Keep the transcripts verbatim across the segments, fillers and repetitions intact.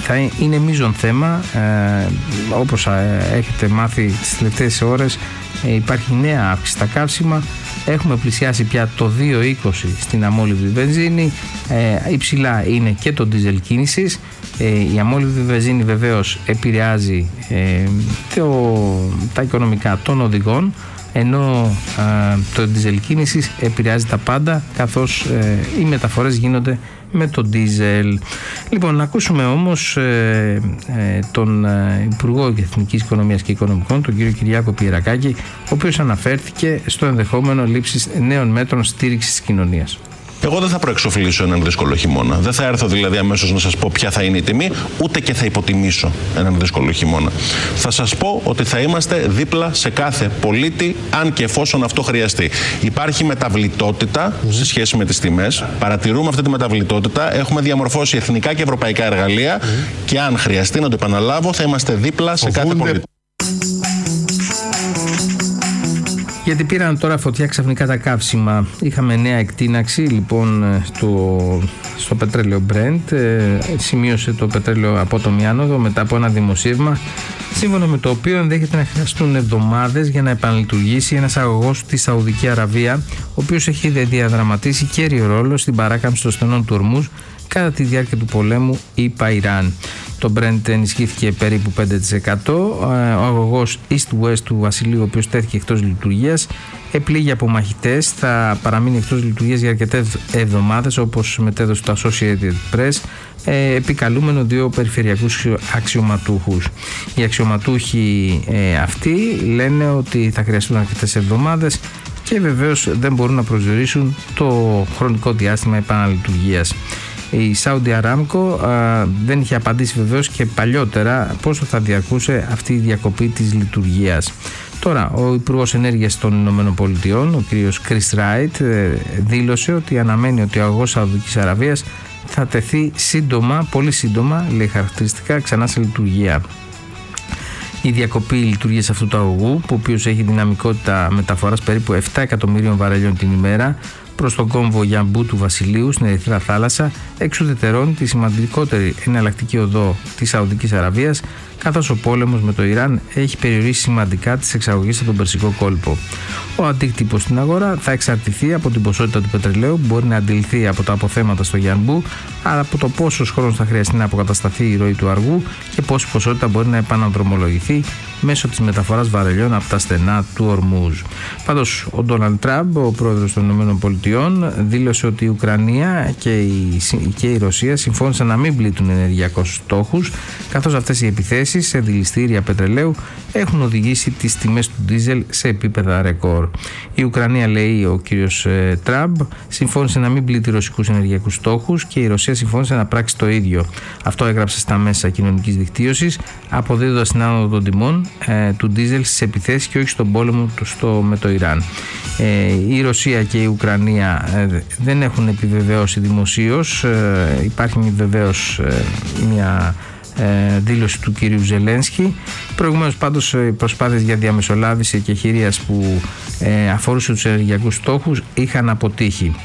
θα είναι μείζον θέμα, ε, όπως έχετε μάθει τις τελευταίες ώρες, ε, υπάρχει νέα αύξηση στα καύσιμα. Έχουμε πλησιάσει πια το δύο είκοσι στην αμόλυβδη βενζίνη, ε, υψηλά είναι και το ντίζελ κίνησης. Ε, η αμόλυβδη βενζίνη βεβαίως επηρεάζει ε, το, τα οικονομικά των οδηγών, ενώ ε, το ντίζελ κίνησης επηρεάζει τα πάντα, καθώς ε, οι μεταφορές γίνονται με το ντίζελ. Λοιπόν, να ακούσουμε όμως ε, ε, τον ε, Υπουργό Εθνικής Οικονομίας και Οικονομικών, τον κύριο Κυριάκο Πιερακάκη, ο οποίος αναφέρθηκε στο ενδεχόμενο λήψης νέων μέτρων στήριξης της κοινωνίας. Εγώ δεν θα προεξοφλήσω έναν δύσκολο χειμώνα. Δεν θα έρθω δηλαδή αμέσως να σας πω ποια θα είναι η τιμή, ούτε και θα υποτιμήσω έναν δύσκολο χειμώνα. Θα σας πω ότι θα είμαστε δίπλα σε κάθε πολίτη, αν και εφόσον αυτό χρειαστεί. Υπάρχει μεταβλητότητα σε σχέση με τις τιμές. Παρατηρούμε αυτή τη μεταβλητότητα. Έχουμε διαμορφώσει εθνικά και ευρωπαϊκά εργαλεία mm. και αν χρειαστεί, να το επαναλάβω, θα είμαστε δίπλα σε Ο κάθε βούλε. πολίτη. Γιατί πήραν τώρα φωτιά ξαφνικά τα καύσιμα. Είχαμε νέα εκτείναξη λοιπόν στο, στο πετρέλαιο Brent. Ε, σημείωσε το πετρέλαιο απότομη άνοδο μετά από ένα δημοσίευμα, σύμφωνα με το οποίο ενδέχεται να χρειαστούν εβδομάδες για να επαναλειτουργήσει ένας αγωγός στη Σαουδική Αραβία, ο οποίος έχει διαδραματίσει κέριο ρόλο στην παράκαμψη των στενών του Ορμούζ κατά τη διάρκεια του πολέμου ΙΠΑ-Ιράν. Το Brent ενισχύθηκε περίπου πέντε τοις εκατό. Ο αγωγός East-West του Βασιλείου, ο οποίος τέθηκε εκτός λειτουργίας, επλήγει από μαχητές, θα παραμείνει εκτός λειτουργίας για αρκετές εβδομάδες, όπως μετέδωσε το Associated Press, επικαλούμενο δύο περιφερειακούς αξιωματούχους. Οι αξιωματούχοι ε, αυτοί λένε ότι θα χρειαστούν αρκετές εβδομάδες και βεβαίως δεν μπορούν να προσδιορίσουν το χρονικό διάστημα επαναλειτουργίας. Η Saudi Aramco α, δεν είχε απαντήσει βεβαίως και παλιότερα πόσο θα διαρκούσε αυτή η διακοπή της λειτουργίας. Τώρα, ο Υπουργός Ενέργειας των Ηνωμένων Πολιτειών, ο κ. Chris Wright, δήλωσε ότι αναμένει ότι ο αγωγός Σαουδικής Αραβίας θα τεθεί σύντομα, πολύ σύντομα, λέει χαρακτηριστικά, ξανά σε λειτουργία. Η διακοπή λειτουργίας αυτού του αγωγού, που ο οποίος έχει δυναμικότητα μεταφοράς περίπου επτά εκατομμυρίων βαρελιών την ημέρα προς τον κόμβο Γιαμπού του Βασιλείου στην Ερυθρά Θάλασσα, εξουδετερώνει τη σημαντικότερη εναλλακτική οδό της Σαουδικής Αραβίας, καθώς ο πόλεμος με το Ιράν έχει περιορίσει σημαντικά τις εξαγωγές από τον Περσικό κόλπο. Ο αντίκτυπος στην αγορά θα εξαρτηθεί από την ποσότητα του πετρελαίου που μπορεί να αντιληφθεί από τα αποθέματα στο Γιανμπού, αλλά από το πόσος χρόνος θα χρειαστεί να αποκατασταθεί η ροή του αργού και πόση ποσότητα μπορεί να επαναδρομολογηθεί μέσω της μεταφοράς βαρελιών από τα στενά του Ορμούζ. Πάντως, ο Ντόναλντ Τραμπ, ο πρόεδρος των ΗΠΑ, δήλωσε ότι η Ουκρανία και η, και η Ρωσία συμφώνησαν να μην πλήττουν ενεργειακούς στόχους, καθώς αυτές οι επιθέσεις σε δηληστήρια πετρελαίου έχουν οδηγήσει τις τιμές του ντίζελ σε επίπεδα ρεκόρ. Η Ουκρανία, λέει ο κύριος ε, Τραμπ, συμφώνησε να μην πλήττει ρωσικούς ενεργειακούς στόχους και η Ρωσία συμφώνησε να πράξει το ίδιο. Αυτό έγραψε στα μέσα κοινωνικής δικτύωσης, αποδίδοντας την άνοδο των τιμών ε, του ντίζελ στις επιθέσεις και όχι στον πόλεμο του στο, με το Ιράν. Ε, η Ρωσία και η Ουκρανία ε, δεν έχουν επιβεβαιώσει δημοσίως. Ε, υπάρχει βεβαίως ε, μια ε, δήλωση του κυρίου Ζελένσκι. Προηγουμένως πάντως οι προσπάθειες για διαμεσολάβηση και χειρίας που ε, αφορούσε τους ενεργειακούς στόχους είχαν αποτύχει.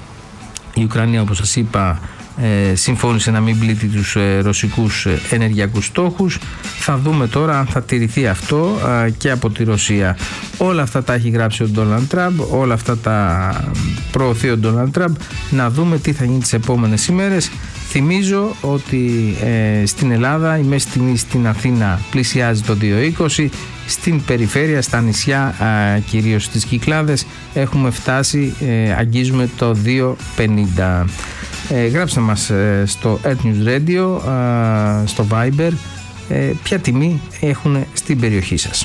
Η Ουκρανία, όπως σας είπα, Ε, συμφώνησε να μην πλήττει τους ε, ρωσικούς ε, ενεργειακούς στόχους. Θα δούμε τώρα αν θα τηρηθεί αυτό ε, και από τη Ρωσία. Όλα αυτά τα έχει γράψει ο Ντόναλντ Τραμπ, όλα αυτά τα προωθεί ο Ντόναλντ Τραμπ. Να δούμε τι θα γίνει τις επόμενες ημέρες. Θυμίζω ότι ε, στην Ελλάδα η μέση τιμή στην Αθήνα πλησιάζει το δύο είκοσι. Στην περιφέρεια, στα νησιά, ε, κυρίως στις Κυκλάδες, έχουμε φτάσει, ε, αγγίζουμε το δύο πενήντα. Ε, γράψτε μας ε, στο Earth News Radio, ε, στο Viber, ε, ποια τιμή έχουν στην περιοχή σας.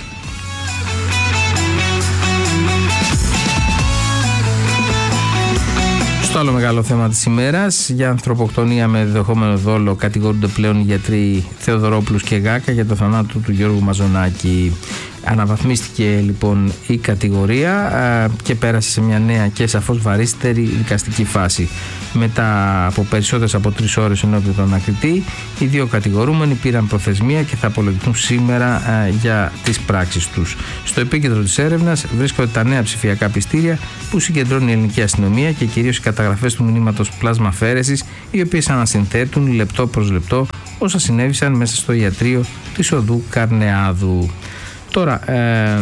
Στο άλλο μεγάλο θέμα της ημέρας, για ανθρωποκτονία με δεδεχόμενο δόλο κατηγορούνται πλέον οι γιατροί Θεοδωρόπουλος και Γάκα για το θανάτο του Γιώργου Μαζονάκη. Αναβαθμίστηκε λοιπόν η κατηγορία α, και πέρασε σε μια νέα και σαφώς βαρύτερη δικαστική φάση. Μετά από περισσότερες από τρεις ώρες ενώπιον των ανακριτή, οι δύο κατηγορούμενοι πήραν προθεσμία και θα απολογηθούν σήμερα α, για τις πράξεις τους. Στο επίκεντρο της έρευνας βρίσκονται τα νέα ψηφιακά πιστήρια που συγκεντρώνει η ελληνική αστυνομία και κυρίως οι καταγραφές του μηνύματος πλάσμα αφαίρεσης, οι οποίες ανασυνθέτουν λεπτό προς λεπτό όσα συνέβησαν μέσα στο ιατρείο της οδού Καρνεάδου. Τώρα, ε,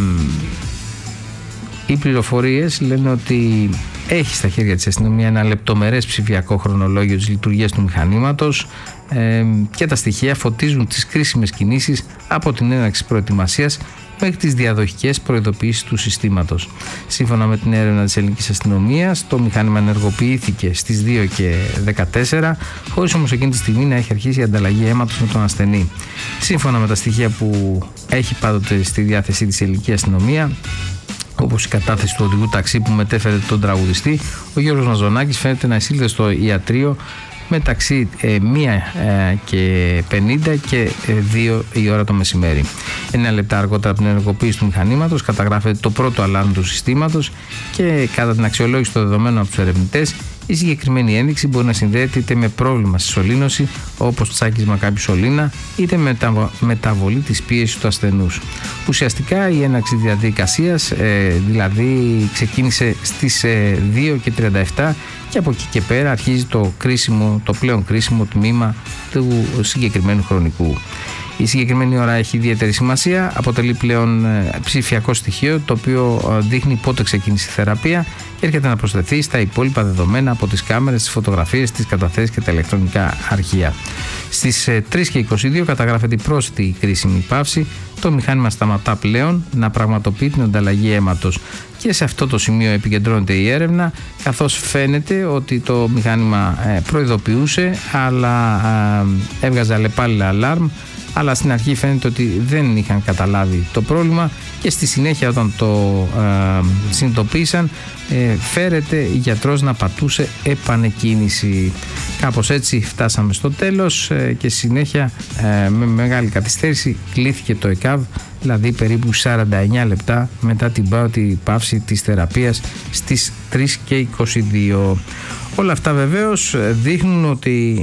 οι πληροφορίες λένε ότι έχει στα χέρια της αστυνομία ένα λεπτομερές ψηφιακό χρονολόγιο της λειτουργίας του μηχανήματος ε, και τα στοιχεία φωτίζουν τις κρίσιμες κινήσεις από την έναρξη προετοιμασίας μέχρι τις διαδοχικές προειδοποιήσεις του συστήματος. Σύμφωνα με την έρευνα της ελληνικής αστυνομίας, το μηχάνημα ενεργοποιήθηκε στις δύο και δεκατέσσερα, χωρίς όμως εκείνη τη στιγμή να έχει αρχίσει η ανταλλαγή αίματος με τον ασθενή. Σύμφωνα με τα στοιχεία που έχει πάντοτε στη διάθεσή της ελληνική αστυνομία, όπως η κατάθεση του οδηγού ταξί που μετέφερε τον τραγουδιστή, ο Γιώργος Μαζονάκης φαίνεται να εισήλθε στο ιατρείο μεταξύ ε, μία ε, και πενήντα και ε, δύο η ώρα το μεσημέρι. Ένα λεπτά αργότερα από την ενεργοποίηση του μηχανήματος καταγράφεται το πρώτο αλάρμ του συστήματος και κατά την αξιολόγηση των δεδομένων από τους ερευνητές, η συγκεκριμένη ένδειξη μπορεί να συνδέεται είτε με πρόβλημα στη σωλήνωση, όπως τσάκισμα κάποιου σωλήνα, είτε με μεταβολή της πίεσης του ασθενούς. Ουσιαστικά η έναρξη διαδικασίας ε, δηλαδή ξεκίνησε στις ε, δύο και τριάντα επτά και από εκεί και πέρα αρχίζει το, κρίσιμο, το πλέον κρίσιμο τμήμα του συγκεκριμένου χρονικού. Η συγκεκριμένη ώρα έχει ιδιαίτερη σημασία, αποτελεί πλέον ψηφιακό στοιχείο το οποίο δείχνει πότε ξεκίνησε η θεραπεία και έρχεται να προσθεθεί στα υπόλοιπα δεδομένα από τις κάμερες, τις φωτογραφίες, τις καταθέσεις και τα ηλεκτρονικά αρχεία. Στις τρεις και είκοσι δύο καταγράφεται η πρόσθετη κρίσιμη παύση. Το μηχάνημα σταματά πλέον να πραγματοποιεί την ανταλλαγή αίματος και σε αυτό το σημείο επικεντρώνεται η έρευνα, καθώς φαίνεται ότι το μηχάνημα προειδοποιούσε αλλά έβγαζε αλλεπάλληλα αλάρμ, αλλά στην αρχή φαίνεται ότι δεν είχαν καταλάβει το πρόβλημα και στη συνέχεια όταν το ε, συνειδητοποίησαν ε, φέρεται η γιατρός να πατούσε επανεκκίνηση. Κάπως έτσι φτάσαμε στο τέλος ε, και συνέχεια ε, με μεγάλη καθυστέρηση κλήθηκε το ΕΚΑΒ, δηλαδή περίπου σαράντα εννιά λεπτά μετά την πρώτη παύση της θεραπείας στις τρεις και είκοσι δύο. Όλα αυτά βεβαίως δείχνουν ότι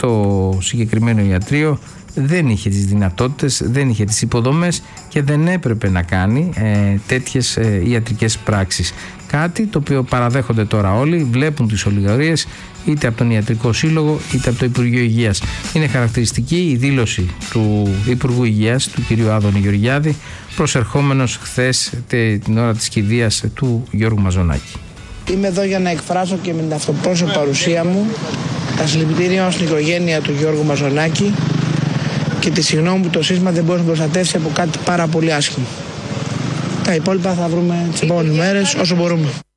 το συγκεκριμένο ιατρείο δεν είχε τις δυνατότητες, δεν είχε τις υποδομές και δεν έπρεπε να κάνει ε, τέτοιες ε, ιατρικές πράξεις. Κάτι το οποίο παραδέχονται τώρα όλοι, βλέπουν τις ολιγορίες είτε από τον Ιατρικό Σύλλογο είτε από το Υπουργείο Υγείας. Είναι χαρακτηριστική η δήλωση του Υπουργού Υγείας, του κ. Άδωνη Γεωργιάδη, προσερχόμενος χθες την ώρα της κηδείας του Γιώργου Μαζονάκη. Είμαι εδώ για να εκφράσω και με την αυτοπρόσωπη παρουσία μου τα συλληπιτήριά μας στην οικογένεια του Γιώργου Μαζονάκη και τη συγγνώμη που το σύστημα δεν μπορεί να προστατεύσει από κάτι πάρα πολύ άσχημο. Τα υπόλοιπα θα βρούμε τις επόμενες μέρες όσο μπορούμε.